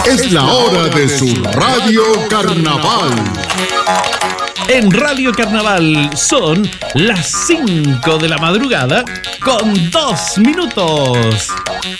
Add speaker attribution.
Speaker 1: Es la hora de su Radio Carnaval.
Speaker 2: En Radio Carnaval son las 5 de la madrugada con 2 minutos.